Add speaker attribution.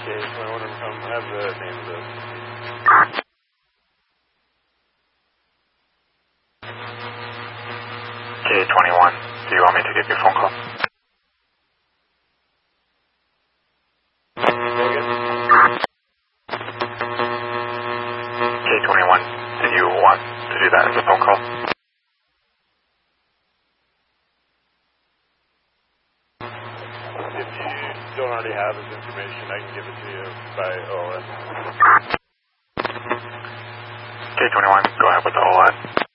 Speaker 1: case. I wonder if I have the name of this.
Speaker 2: K21, do you want me to give you a phone call? K21, did you want to do that as a phone call?
Speaker 1: If you don't already have his information, I can give it to you by OLS.
Speaker 2: K21, go ahead with the OLS.